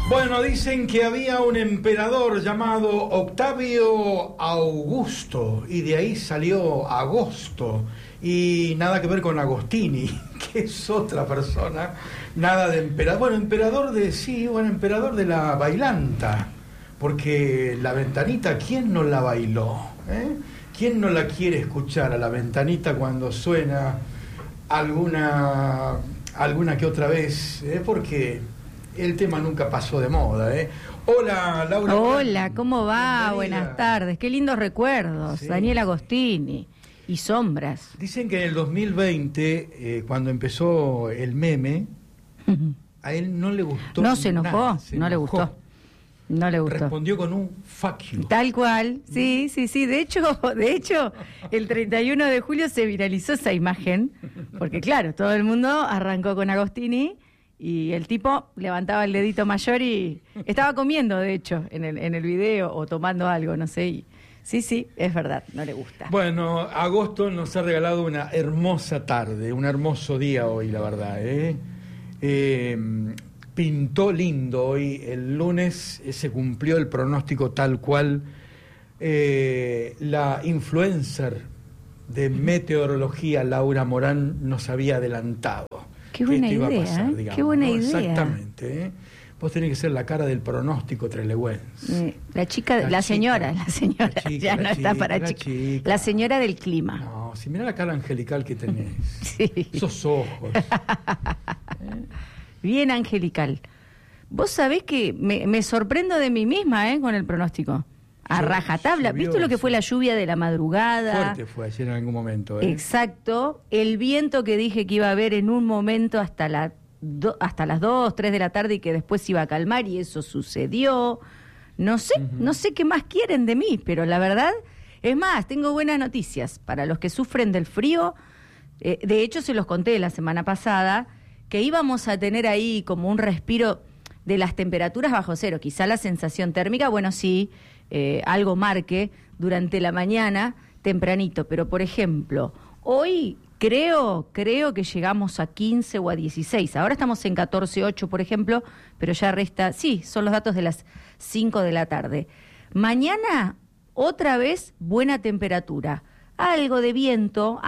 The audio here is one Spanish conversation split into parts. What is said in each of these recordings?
Bueno, dicen que había un emperador llamado Octavio Augusto y de ahí salió Agosto y nada que ver con Agostini, que es otra persona, nada de emperador. Bueno, emperador de la bailanta, porque la ventanita, ¿quién no la bailó? ¿Quién no la quiere escuchar a la ventanita cuando suena alguna que otra vez? Porque el tema nunca pasó de moda, Hola, Laura. Hola, ¿cómo va? Bienvenida. Buenas tardes. Qué lindos recuerdos. Sí. Daniel Agostini y Sombras. Dicen que en el 2020, cuando empezó el meme, a él no le gustó. No se enojó, nada, se no le enojó. gustó. No le gustó. Respondió con un fuck you. Tal cual, sí. De hecho, el 31 de julio se viralizó esa imagen, porque claro, todo el mundo arrancó con Agostini y el tipo levantaba el dedito mayor y estaba comiendo, de hecho, en el video o tomando algo, no sé. Y sí, es verdad, no le gusta. Bueno, Agosto nos ha regalado una hermosa tarde, un hermoso día hoy, la verdad, pintó lindo hoy. El lunes se cumplió el pronóstico tal cual. La influencer de meteorología Laura Morán nos había adelantado. Qué buena que esto iba a idea, pasar, digamos, qué buena ¿no? idea. Exactamente, Vos tenés que ser la cara del pronóstico trelewense. La señora, ya no está para la chica. chica. La señora del clima. No, si mirá la cara angelical que tenés. Sí. Esos ojos. Bien angelical. Vos sabés que me sorprendo de mí misma, con el pronóstico. A rajatabla. Llovió, ¿Viste lo que fue sí. la lluvia de la madrugada? Fuerte fue ayer en algún momento. Exacto. El viento que dije que iba a haber en un momento hasta las 2, 3 de la tarde y que después iba a calmar y eso sucedió. No sé qué más quieren de mí, pero la verdad, es más, tengo buenas noticias para los que sufren del frío. De hecho, se los conté la semana pasada, que íbamos a tener ahí como un respiro de las temperaturas bajo cero. Quizá la sensación térmica, bueno, sí, algo marque durante la mañana, tempranito. Pero, por ejemplo, hoy creo que llegamos a 15 o a 16. Ahora estamos en 14,8, por ejemplo, pero ya resta... Sí, son los datos de las 5 de la tarde. Mañana, otra vez, buena temperatura. Algo de viento,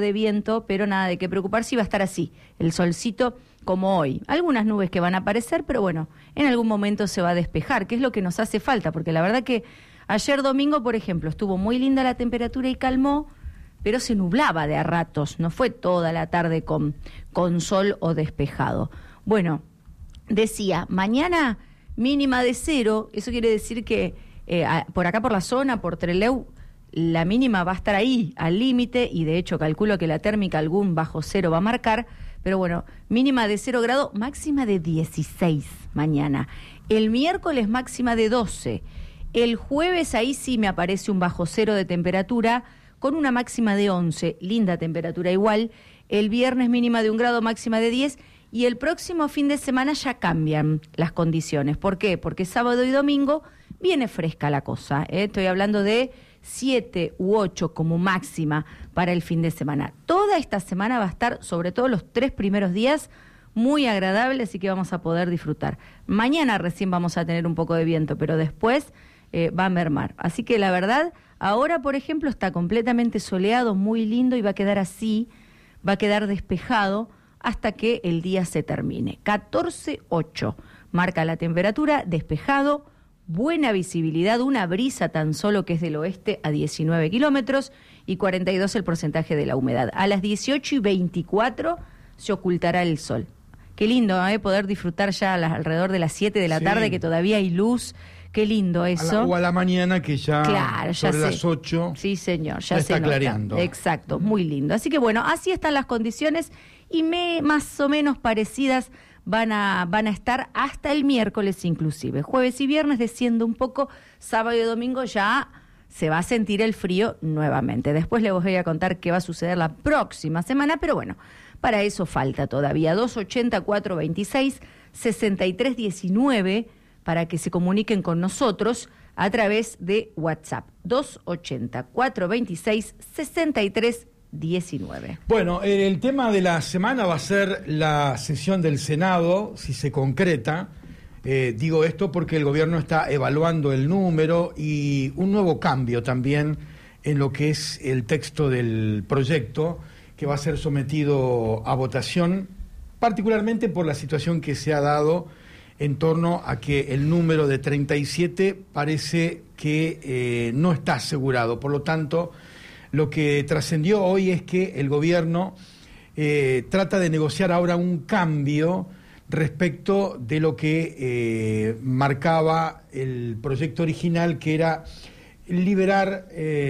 pero nada de qué preocuparse, iba a estar así, el solcito como hoy. Algunas nubes que van a aparecer, pero bueno, en algún momento se va a despejar, que es lo que nos hace falta, porque la verdad que ayer domingo, por ejemplo, estuvo muy linda la temperatura y calmó, pero se nublaba de a ratos, no fue toda la tarde con sol o despejado. Bueno, decía, mañana mínima de 0, eso quiere decir que por acá por la zona, por Trelew, la mínima va a estar ahí, al límite, y de hecho calculo que la térmica algún bajo cero va a marcar, pero bueno, mínima de 0 grado, máxima de 16 mañana. El miércoles máxima de 12. El jueves ahí sí me aparece un bajo cero de temperatura, con una máxima de 11, linda temperatura igual. El viernes mínima de 1 grado, máxima de 10, y el próximo fin de semana ya cambian las condiciones. ¿Por qué? Porque sábado y domingo viene fresca la cosa, Estoy hablando de 7 u 8 como máxima para el fin de semana. Toda esta semana va a estar, sobre todo los 3 primeros días, muy agradable, así que vamos a poder disfrutar. Mañana recién vamos a tener un poco de viento, pero después va a mermar. Así que la verdad, ahora por ejemplo está completamente soleado, muy lindo, y va a quedar así, va a quedar despejado hasta que el día se termine. 14,8 marca la temperatura, despejado, buena visibilidad, una brisa tan solo que es del oeste a 19 kilómetros y 42 el porcentaje de la humedad. A las 18:24 se ocultará el sol. Qué lindo, poder disfrutar ya alrededor de las 7 de la tarde, que todavía hay luz. Qué lindo eso. O a la mañana, que ya, claro, ya sobre las 8. Sí, señor, ya está se nota. clareando. Exacto, muy lindo. Así que bueno, así están las condiciones y más o menos parecidas van a estar hasta el miércoles inclusive. Jueves y viernes desciende un poco, sábado y domingo ya se va a sentir el frío nuevamente. Después les voy a contar qué va a suceder la próxima semana, pero bueno, para eso falta todavía. 280-426, 6319, para que se comuniquen con nosotros a través de WhatsApp. 280-426, 6319. Bueno, el tema de la semana va a ser la sesión del Senado, si se concreta. Digo esto porque el gobierno está evaluando el número y un nuevo cambio también en lo que es el texto del proyecto que va a ser sometido a votación, particularmente por la situación que se ha dado en torno a que el número de 37 parece que no está asegurado. Por lo tanto, lo que trascendió hoy es que el gobierno trata de negociar ahora un cambio respecto de lo que marcaba el proyecto original, que era liberar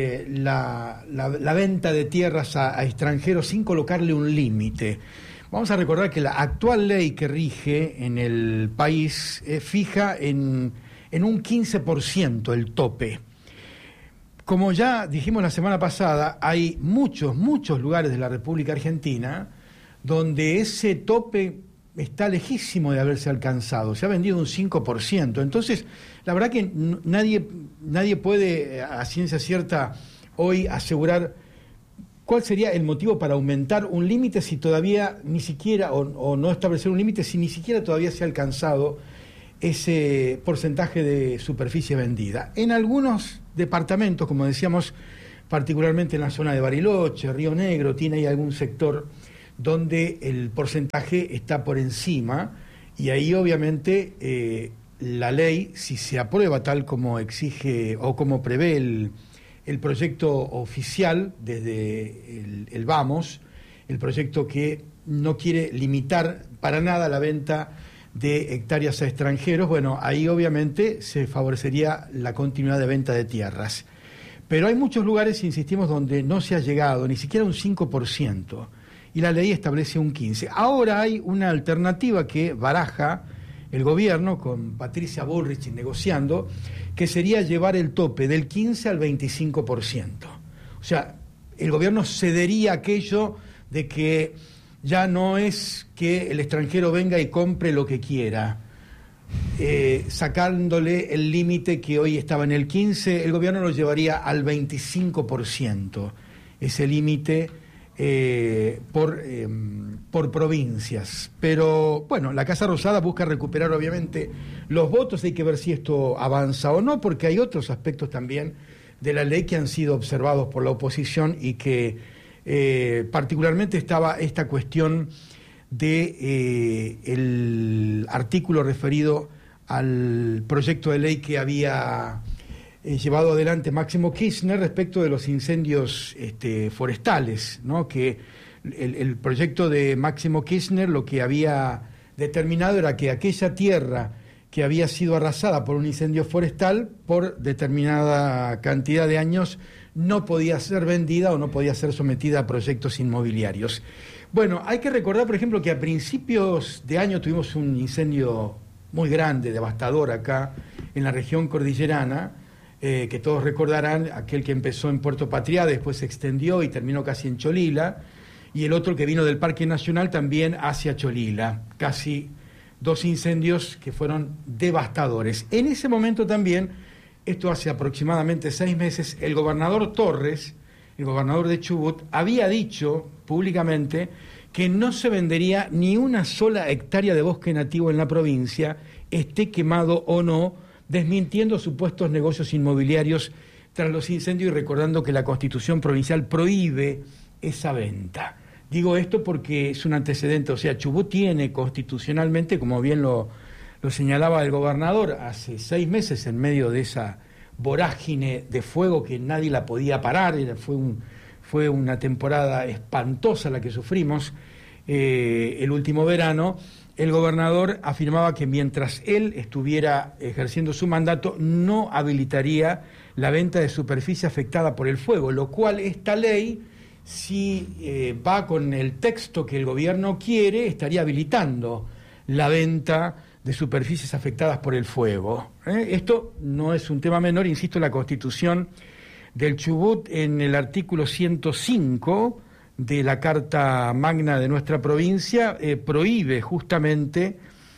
la venta de tierras a extranjeros sin colocarle un límite. Vamos a recordar que la actual ley que rige en el país fija en un 15% el tope. Como ya dijimos la semana pasada, hay muchos lugares de la República Argentina donde ese tope está lejísimo de haberse alcanzado, se ha vendido un 5%. Entonces, la verdad que nadie puede a ciencia cierta hoy asegurar cuál sería el motivo para aumentar un límite si todavía ni siquiera, o no establecer un límite si ni siquiera todavía se ha alcanzado ese porcentaje de superficie vendida. En algunos departamentos, como decíamos, particularmente en la zona de Bariloche, Río Negro, tiene ahí algún sector donde el porcentaje está por encima, y ahí obviamente la ley, si se aprueba tal como exige o como prevé el proyecto oficial desde el Vamos, el proyecto que no quiere limitar para nada la venta de hectáreas a extranjeros, bueno, ahí obviamente se favorecería la continuidad de venta de tierras. Pero hay muchos lugares, insistimos, donde no se ha llegado ni siquiera un 5%, y la ley establece un 15%. Ahora hay una alternativa que baraja el gobierno con Patricia Bullrich negociando, que sería llevar el tope del 15 al 25%. O sea, el gobierno cedería aquello de que ya no es que el extranjero venga y compre lo que quiera, sacándole el límite que hoy estaba en el 15%, el gobierno lo llevaría al 25%, ese límite por provincias. Pero bueno, la Casa Rosada busca recuperar obviamente los votos. Hay que ver si esto avanza o no, porque hay otros aspectos también de la ley que han sido observados por la oposición y que particularmente estaba esta cuestión de el artículo referido al proyecto de ley que había llevado adelante Máximo Kirchner respecto de los incendios forestales, ¿no? Que el proyecto de Máximo Kirchner lo que había determinado era que aquella tierra que había sido arrasada por un incendio forestal por determinada cantidad de años no podía ser vendida o no podía ser sometida a proyectos inmobiliarios. Bueno, hay que recordar, por ejemplo, que a principios de año tuvimos un incendio muy grande, devastador acá en la región cordillerana, que todos recordarán, aquel que empezó en Puerto Patria, después se extendió y terminó casi en Cholila, y el otro que vino del Parque Nacional también hacia Cholila, casi 2 incendios que fueron devastadores. En ese momento también, esto hace aproximadamente 6 meses, el gobernador Torres, el gobernador de Chubut, había dicho públicamente que no se vendería ni una sola hectárea de bosque nativo en la provincia, esté quemado o no, desmintiendo supuestos negocios inmobiliarios tras los incendios y recordando que la Constitución provincial prohíbe esa venta. Digo esto porque es un antecedente, o sea, Chubut tiene constitucionalmente, como bien lo señalaba el gobernador, hace 6 meses en medio de esa vorágine de fuego que nadie la podía parar, fue una temporada espantosa la que sufrimos el último verano. El gobernador afirmaba que mientras él estuviera ejerciendo su mandato no habilitaría la venta de superficie afectada por el fuego, lo cual esta ley, si va con el texto que el gobierno quiere, estaría habilitando la venta de superficies afectadas por el fuego. Esto no es un tema menor, insisto, la Constitución del Chubut en el artículo 105 de la Carta Magna de nuestra provincia prohíbe justamente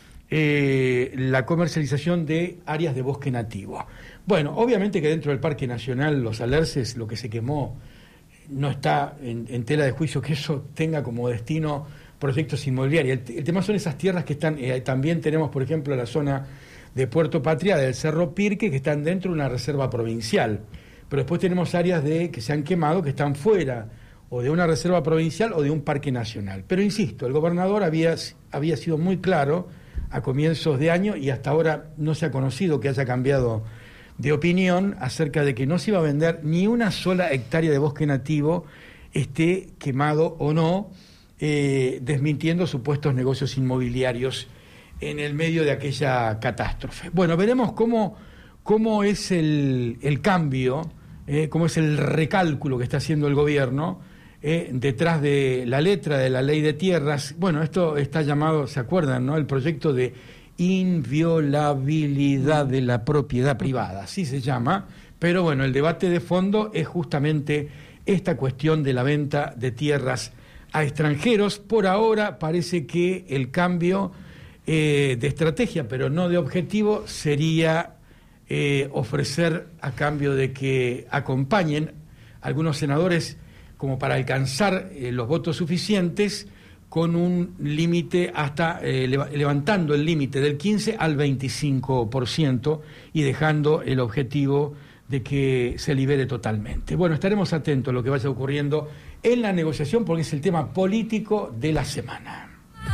la comercialización de áreas de bosque nativo. Bueno, obviamente que dentro del Parque Nacional Los Alerces lo que se quemó no está en tela de juicio que eso tenga como destino proyectos inmobiliarios. El tema son esas tierras que están, también tenemos, por ejemplo, la zona de Puerto Patria, del Cerro Pirque, que están dentro de una reserva provincial. Pero después tenemos áreas que se han quemado, que están fuera, o de una reserva provincial o de un parque nacional. Pero insisto, el gobernador había sido muy claro a comienzos de año, y hasta ahora no se ha conocido que haya cambiado de opinión acerca de que no se iba a vender ni una sola hectárea de bosque nativo, esté quemado o no, desmintiendo supuestos negocios inmobiliarios en el medio de aquella catástrofe. Bueno, veremos cómo es el cambio, cómo es el recálculo que está haciendo el gobierno detrás de la letra de la ley de tierras. Bueno, esto está llamado, ¿se acuerdan, no? El proyecto de inviolabilidad de la propiedad privada, así se llama, pero bueno, el debate de fondo es justamente esta cuestión de la venta de tierras a extranjeros. Por ahora parece que el cambio de estrategia, pero no de objetivo, sería ofrecer, a cambio de que acompañen algunos senadores como para alcanzar los votos suficientes, con un límite hasta levantando el límite del 15 al 25% y dejando el objetivo de que se libere totalmente. Bueno, estaremos atentos a lo que vaya ocurriendo en la negociación, porque es el tema político de la semana.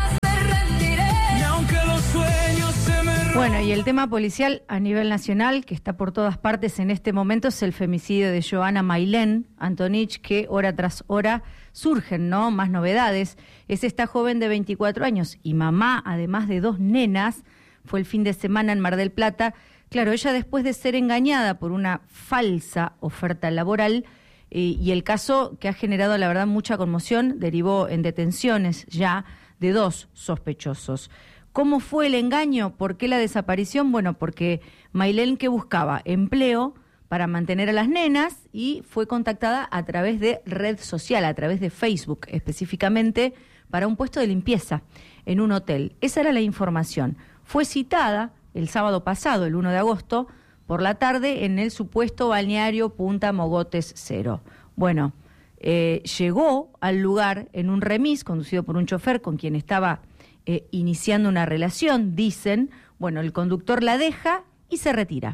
Bueno, y el tema policial a nivel nacional, que está por todas partes en este momento, es el femicidio de Johanna Mailén Antonich, que hora tras hora surgen, ¿no?, más novedades. Es esta joven de 24 años y mamá, además de 2 nenas, fue el fin de semana en Mar del Plata. Claro, ella, después de ser engañada por una falsa oferta laboral, y el caso, que ha generado, la verdad, mucha conmoción, derivó en detenciones ya de 2 sospechosos. ¿Cómo fue el engaño? ¿Por qué la desaparición? Bueno, porque Mailén, que buscaba empleo para mantener a las nenas, y fue contactada a través de red social, a través de Facebook específicamente, para un puesto de limpieza en un hotel. Esa era la información. Fue citada el sábado pasado, el 1 de agosto, por la tarde, en el supuesto balneario Punta Mogotes 0. Bueno, llegó al lugar en un remis conducido por un chofer con quien estaba iniciando una relación, dicen. Bueno, el conductor la deja y se retira.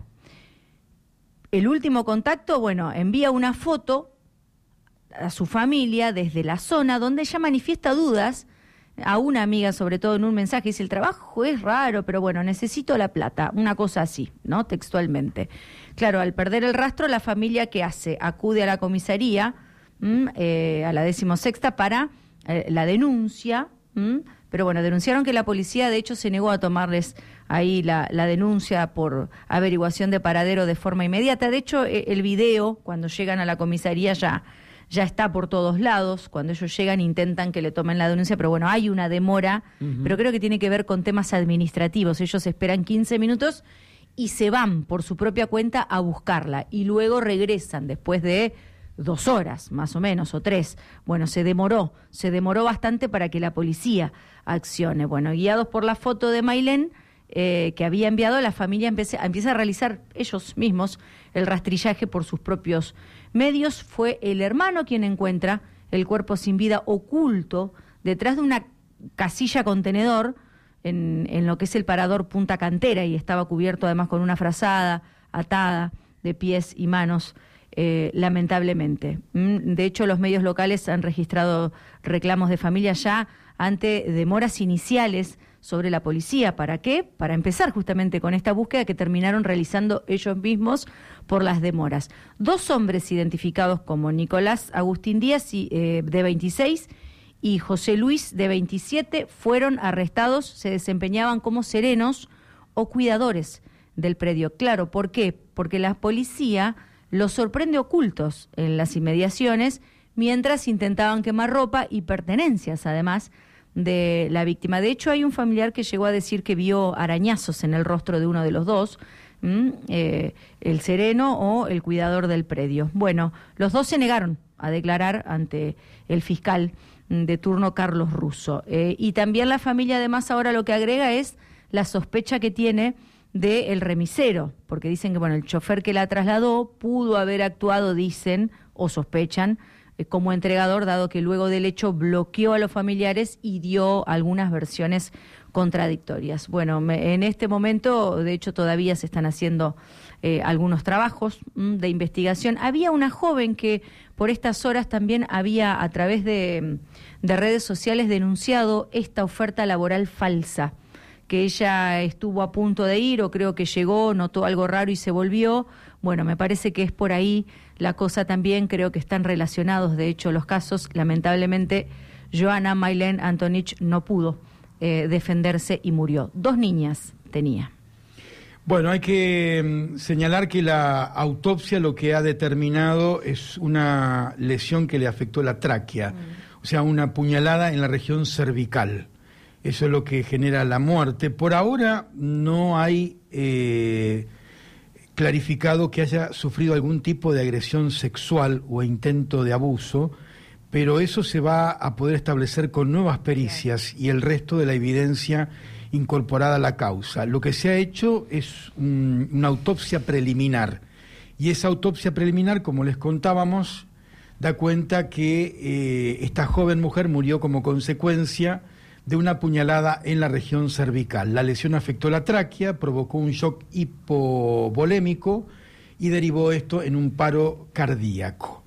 El último contacto, bueno, envía una foto a su familia desde la zona, donde ella manifiesta dudas a una amiga, sobre todo en un mensaje. Dice: el trabajo es raro, pero bueno, necesito la plata, una cosa así, ¿no?, textualmente. Claro, al perder el rastro, la familia, ¿qué hace? Acude a la comisaría, a la 16ª, para la denuncia, pero bueno, denunciaron que la policía, de hecho, se negó a tomarles ahí la denuncia por averiguación de paradero de forma inmediata. De hecho, el video, cuando llegan a la comisaría, ya está por todos lados. Cuando ellos llegan, intentan que le tomen la denuncia, pero bueno, hay una demora, pero creo que tiene que ver con temas administrativos. Ellos esperan 15 minutos y se van por su propia cuenta a buscarla, y luego regresan después de 2 horas, más o menos, o 3. Bueno, se demoró bastante para que la policía accione. Bueno, guiados por la foto de Mailén que había enviado, la familia empieza a realizar ellos mismos el rastrillaje por sus propios medios. Fue el hermano quien encuentra el cuerpo sin vida oculto detrás de una casilla contenedor en lo que es el parador Punta Cantera, y estaba cubierto además con una frazada atada de pies y manos. Lamentablemente. De hecho, los medios locales han registrado reclamos de familia ya ante demoras iniciales sobre la policía. ¿Para qué? Para empezar justamente con esta búsqueda que terminaron realizando ellos mismos por las demoras. 2 hombres identificados como Nicolás Agustín Díaz, de 26, y José Luis, de 27, fueron arrestados. Se desempeñaban como serenos o cuidadores del predio. Claro, ¿por qué? Porque la policía los sorprende ocultos en las inmediaciones mientras intentaban quemar ropa y pertenencias, además, de la víctima. De hecho, hay un familiar que llegó a decir que vio arañazos en el rostro de uno de los 2, el sereno o el cuidador del predio. Bueno, los 2 se negaron a declarar ante el fiscal de turno, Carlos Russo. Y también la familia, además, ahora lo que agrega es la sospecha que tiene del remisero, porque dicen que bueno, el chofer que la trasladó pudo haber actuado, dicen, o sospechan, como entregador, dado que luego del hecho bloqueó a los familiares y dio algunas versiones contradictorias. Bueno, en este momento, de hecho, todavía se están haciendo algunos trabajos de investigación. Había una joven que por estas horas también había, a través de redes sociales, denunciado esta oferta laboral falsa, que ella estuvo a punto de ir, o creo que llegó, notó algo raro y se volvió. Bueno, me parece que es por ahí la cosa también, creo que están relacionados, de hecho, los casos. Lamentablemente, Joana Maylén Antonich no pudo defenderse y murió. 2 niñas tenía. Bueno, hay que señalar que la autopsia lo que ha determinado es una lesión que le afectó la tráquea, o sea, una puñalada en la región cervical. Eso es lo que genera la muerte. Por ahora no hay clarificado que haya sufrido algún tipo de agresión sexual o intento de abuso, pero eso se va a poder establecer con nuevas pericias y el resto de la evidencia incorporada a la causa. Lo que se ha hecho es una autopsia preliminar, y esa autopsia preliminar, como les contábamos, da cuenta que esta joven mujer murió como consecuencia de una puñalada en la región cervical. La lesión afectó la tráquea, provocó un shock hipovolémico y derivó esto en un paro cardíaco.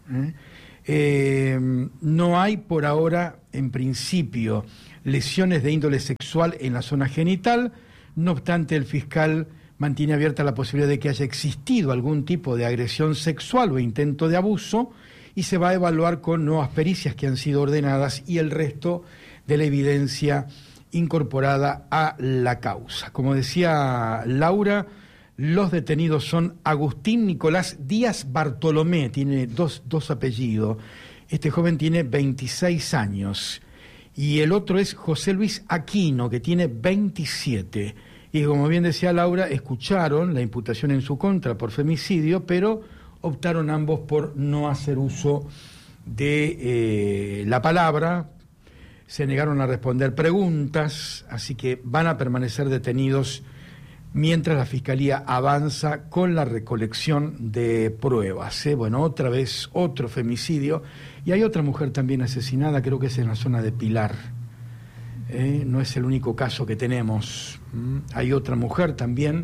No hay por ahora, en principio, lesiones de índole sexual en la zona genital. No obstante, el fiscal mantiene abierta la posibilidad de que haya existido algún tipo de agresión sexual o intento de abuso, y se va a evaluar con nuevas pericias que han sido ordenadas y el resto de la evidencia incorporada a la causa. Como decía Laura, los detenidos son Agustín Nicolás Díaz Bartolomé, tiene dos apellidos. Este joven tiene 26 años. Y el otro es José Luis Aquino, que tiene 27. Y como bien decía Laura, escucharon la imputación en su contra por femicidio, pero optaron ambos por no hacer uso de la palabra, se negaron a responder preguntas, así que van a permanecer detenidos mientras la Fiscalía avanza con la recolección de pruebas. Bueno, otra vez otro femicidio, y hay otra mujer también asesinada, creo que es en la zona de Pilar. No es el único caso que tenemos. Hay otra mujer también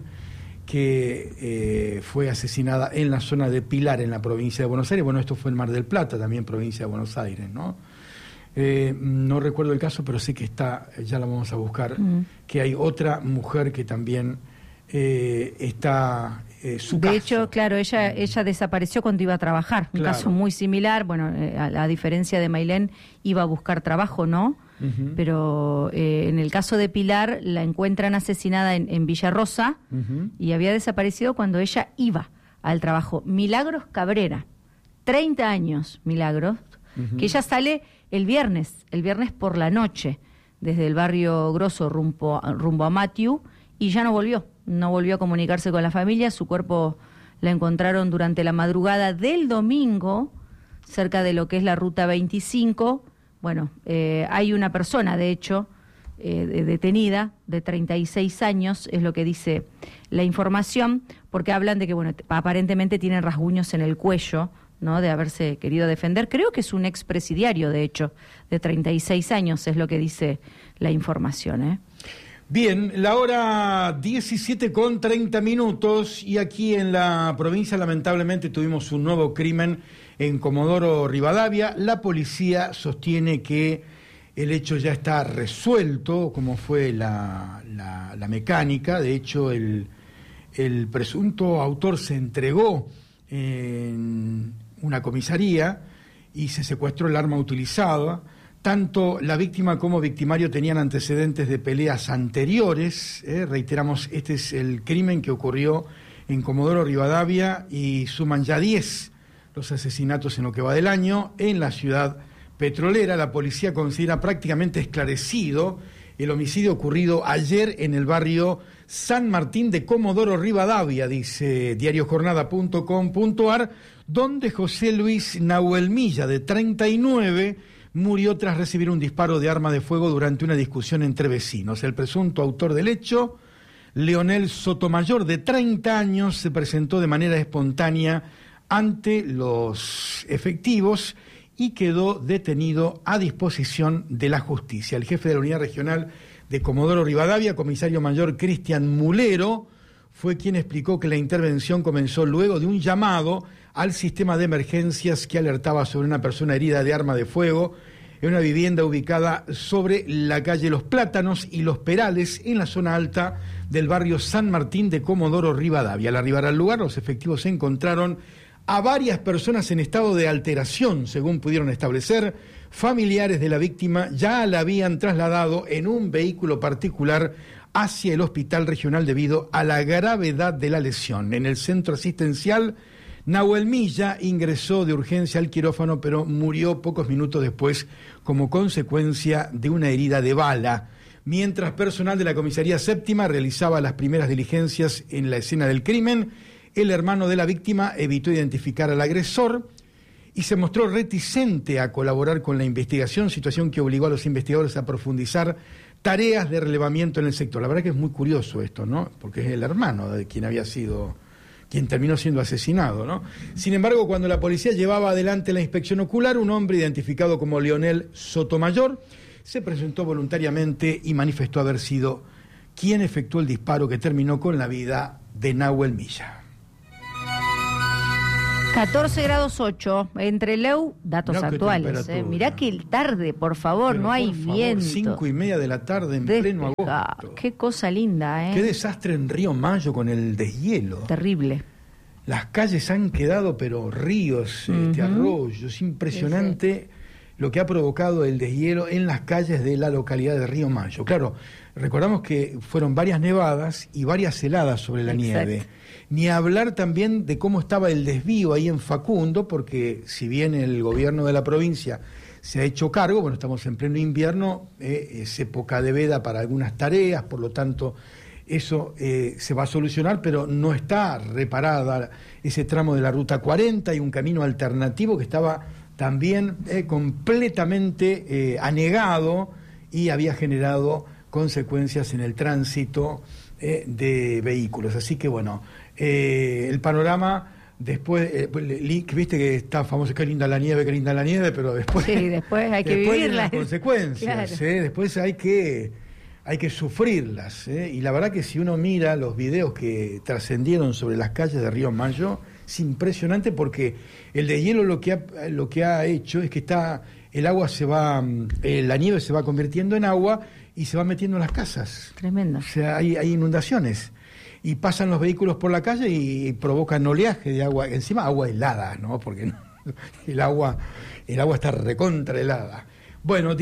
que fue asesinada en la zona de Pilar, en la provincia de Buenos Aires. Bueno, esto fue en Mar del Plata, también provincia de Buenos Aires, ¿no? No recuerdo el caso, pero sé que está, ya la vamos a buscar, que hay otra mujer que también está su de caso. hecho, claro, ella desapareció cuando iba a trabajar, un Claro. caso muy similar. Bueno, a diferencia de Maylén, iba a buscar trabajo, ¿no? Pero en el caso de Pilar la encuentran asesinada en Villarrosa, y había desaparecido cuando ella iba al trabajo. Milagros Cabrera, 30 años, Milagros, que ella sale el viernes por la noche, desde el barrio Grosso rumbo a Matthew, y ya no volvió a comunicarse con la familia. Su cuerpo la encontraron durante la madrugada del domingo, cerca de lo que es la ruta 25. Bueno, hay una persona, de hecho, detenida, de 36 años, es lo que dice la información, porque hablan de que, bueno, aparentemente tienen rasguños en el cuello, ¿no?, de haberse querido defender. Creo que es un expresidiario, de hecho, de 36 años, es lo que dice la información, Bien, la hora 17:30, y aquí en la provincia lamentablemente tuvimos un nuevo crimen en Comodoro Rivadavia. La policía sostiene que el hecho ya está resuelto, como fue la mecánica. De hecho, el presunto autor se entregó en una comisaría y se secuestró el arma utilizada. Tanto la víctima como victimario tenían antecedentes de peleas anteriores. Reiteramos, este es el crimen que ocurrió en Comodoro Rivadavia, y suman ya 10 los asesinatos en lo que va del año en la ciudad petrolera. La policía considera prácticamente esclarecido el homicidio ocurrido ayer en el barrio San Martín de Comodoro Rivadavia, dice diariojornada.com.ar, donde José Luis Nahuel Milla, de 39, murió tras recibir un disparo de arma de fuego durante una discusión entre vecinos. El presunto autor del hecho, Leonel Sotomayor, de 30 años, se presentó de manera espontánea ante los efectivos y quedó detenido a disposición de la justicia. El jefe de la unidad regional de Comodoro Rivadavia, comisario mayor Cristian Mulero, fue quien explicó que la intervención comenzó luego de un llamado al sistema de emergencias que alertaba sobre una persona herida de arma de fuego en una vivienda ubicada sobre la calle Los Plátanos y Los Perales, en la zona alta del barrio San Martín de Comodoro Rivadavia. Al arribar al lugar, los efectivos encontraron a varias personas en estado de alteración, según pudieron establecer. Familiares de la víctima ya la habían trasladado en un vehículo particular hacia el hospital regional debido a la gravedad de la lesión. En el centro asistencial, Nahuel Milla ingresó de urgencia al quirófano, pero murió pocos minutos después como consecuencia de una herida de bala. Mientras personal de la comisaría séptima realizaba las primeras diligencias en la escena del crimen, el hermano de la víctima evitó identificar al agresor y se mostró reticente a colaborar con la investigación, situación que obligó a los investigadores a profundizar tareas de relevamiento en el sector. La verdad que es muy curioso esto, ¿no? Porque es el hermano de quien terminó siendo asesinado, ¿no? Sin embargo, cuando la policía llevaba adelante la inspección ocular, un hombre identificado como Leonel Sotomayor se presentó voluntariamente y manifestó haber sido quien efectuó el disparo que terminó con la vida de Nahuel Milla. 14 grados 8, entre Leu, datos actuales. Mirá que tarde, por favor, pero no hay viento. 5:30 de la tarde en pleno agosto. Qué cosa linda, ¿eh? Qué desastre en Río Mayo con el deshielo. Terrible. Las calles han quedado, pero ríos, arroyos, impresionante lo que ha provocado el deshielo en las calles de la localidad de Río Mayo. Claro, recordamos que fueron varias nevadas y varias heladas sobre la nieve. Ni hablar también de cómo estaba el desvío ahí en Facundo, porque si bien el gobierno de la provincia se ha hecho cargo, bueno, estamos en pleno invierno, es época de veda para algunas tareas, por lo tanto eso se va a solucionar, pero no está reparada ese tramo de la Ruta 40 y un camino alternativo que estaba también completamente anegado y había generado consecuencias en el tránsito de vehículos. Así que bueno, el panorama después, viste que está famoso, qué linda la nieve, pero después... Sí, después hay que vivirla. Las consecuencias, claro. Después hay que sufrirlas. Y la verdad que si uno mira los videos que trascendieron sobre las calles de Río Mayo, es impresionante porque el deshielo lo que ha hecho es que el agua la nieve se va convirtiendo en agua y se va metiendo en las casas. Tremendo. O sea, hay inundaciones. Y pasan los vehículos por la calle y provocan oleaje de agua, encima agua helada, ¿no? Porque el agua está recontra helada. Bueno,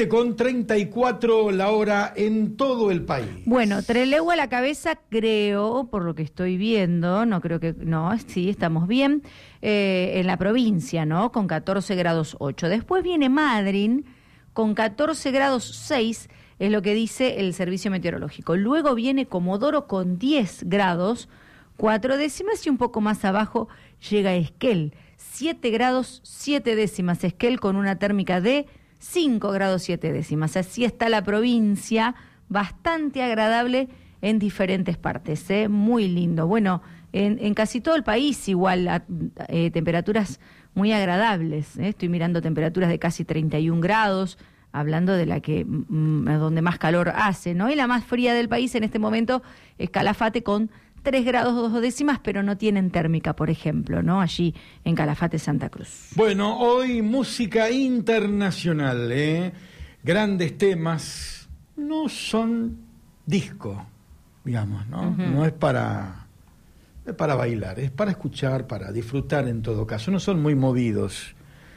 17:34 la hora en todo el país. Bueno, Trelew a la cabeza, creo, por lo que estoy viendo, sí, estamos bien, en la provincia, ¿no? Con 14 grados 8. Después viene Madryn con 14 grados 6, es lo que dice el servicio meteorológico. Luego viene Comodoro con 10 grados 4 décimas y un poco más abajo llega Esquel, 7 grados 7 décimas. Esquel con una térmica de 5 grados 7 décimas. Así está la provincia, bastante agradable en diferentes partes, muy lindo. Bueno, en casi todo el país igual, temperaturas muy agradables. Estoy mirando temperaturas de casi 31 grados, hablando de la que donde más calor hace, ¿no? Y la más fría del país en este momento es Calafate con 3 grados 2 décimas, pero no tienen térmica, por ejemplo, ¿no? Allí en Calafate, Santa Cruz. Bueno, hoy música internacional, grandes temas, no son disco, digamos, ¿no? Uh-huh. No es para bailar, es para escuchar, para disfrutar en todo caso, no son muy movidos.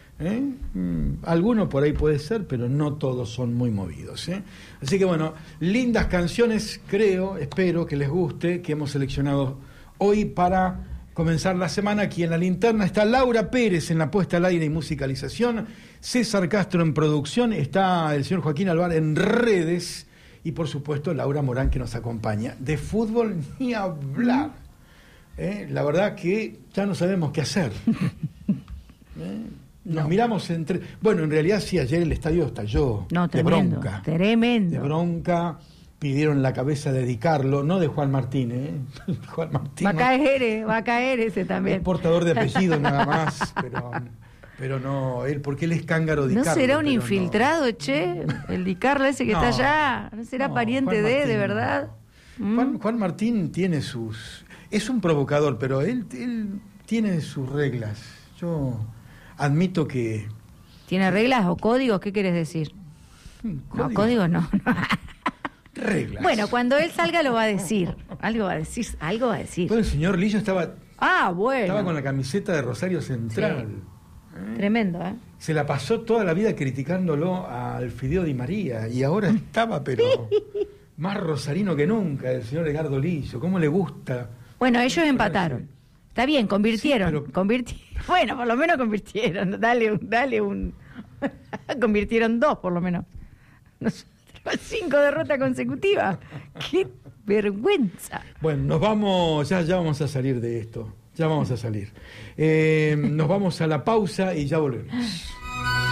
Alguno por ahí puede ser, pero no todos son muy movidos. Así que bueno, lindas canciones, espero que les guste, que hemos seleccionado hoy para comenzar la semana. Aquí en la linterna está Laura Pérez en la puesta al aire y musicalización, César Castro en producción, está el señor Joaquín Alvar en redes y por supuesto Laura Morán que nos acompaña. De fútbol ni hablar. La verdad que ya no sabemos qué hacer. Nos miramos entre... Bueno, en realidad sí, ayer el estadio estalló. No, tremendo, de bronca. Tremendo. De bronca, pidieron la cabeza de Di Carlo, no de Juan Martín, Juan Martín. Va a caer ese también. Es portador de apellido nada más, Pero no, porque él es Cángaro Di ¿No Carlo, será un pero infiltrado, che? El Di Carlo ese que No, está allá. ¿No será no, pariente Juan de Martín, verdad? Juan Martín tiene sus... Es un provocador, pero él tiene sus reglas. Yo admito que... ¿Tiene reglas o códigos? ¿Qué quieres decir? No, códigos no. Reglas. Bueno, cuando él salga lo va a decir. Algo va a decir, algo va a decir. Bueno, el señor Lillo estaba Bueno. con la camiseta de Rosario Central. Tremendo, ¿eh? Se la pasó toda la vida criticándolo al Fideo Di María y ahora estaba, pero más rosarino que nunca, el señor Edgardo Lillo. ¿Cómo le gusta? Bueno, ellos empataron. Está bien, convirtieron. Sí, Bueno, por lo menos convirtieron. Dale un. Convirtieron 2, por lo menos. Nosotros 5 derrotas consecutivas. ¡Qué vergüenza! Bueno, nos vamos, ya vamos a salir de esto. Ya vamos a salir. Nos vamos a la pausa y ya volvemos.